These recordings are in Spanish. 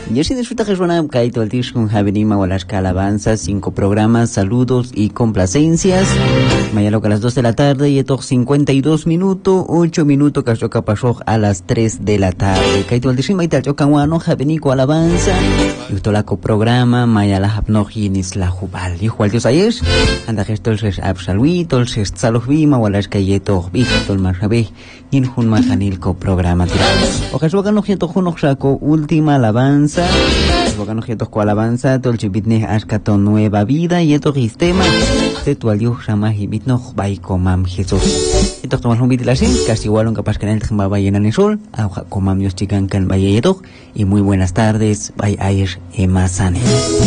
Y así disfruta que suena Kaito el Tish con Javerima o las calabanzas, 5 programas, saludos y complacencias. Mañana a las 2 de la tarde y estos 52 minutos, 8 minutos que choca pasó a las 3 de la tarde. Kaito el Tish maita choca guano, Javerico alabanza. Y esto la coprograma, Maya la Hapnoginis la Jubal. Y igual Dios ayer, anda gestos es absoluto, el es salovima o las calletos, visto el marjabe, y en un majanil coprograma. O que suagan objetos con saco última alabanza. Suagan objetos con alabanza, todo el chipitne ascato nueva vida y estos sistemas de tu aliu sama hibitno bai comam Jesús. Estos tomas un vídeo así, casi igual un capaz que en el jamba en el sol, a comam Dios chican can vaya y muy buenas tardes, bai ayer emasane.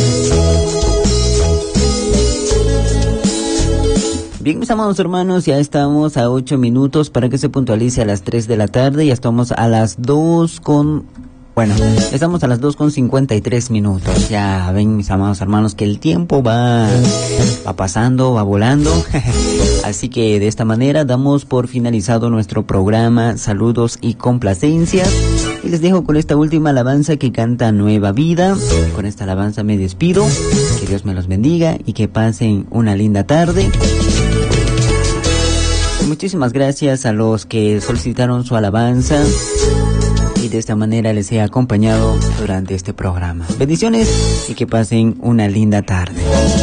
Bien, mis amados hermanos, ya estamos a 8 minutos para que se puntualice a las 3 de la tarde. Ya estamos a las 2 con... Bueno, estamos a las 2 con 53 minutos. Ya ven, mis amados hermanos, que el tiempo va pasando, va volando. Así que de esta manera damos por finalizado nuestro programa Saludos y Complacencias. Y les dejo con esta última alabanza que canta Nueva Vida. Con esta alabanza me despido. Que Dios me los bendiga y que pasen una linda tarde. Muchísimas gracias a los que solicitaron su alabanza y de esta manera les he acompañado durante este programa. Bendiciones y que pasen una linda tarde.